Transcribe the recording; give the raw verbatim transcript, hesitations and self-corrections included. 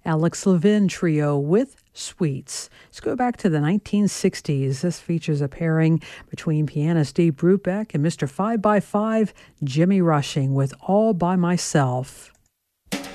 Alex Levin Trio with Sweets. Let's go back to the nineteen sixties. This features a pairing between pianist Dave Brubeck and Mister five by five, Jimmy Rushing, with All by Myself.